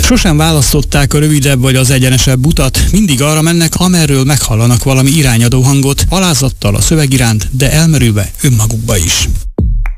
Sosem választották a rövidebb vagy az egyenesebb utat, mindig arra mennek, amerről meghallanak valami irányadó hangot, alázattal a szöveg iránt, de elmerülve önmagukba is.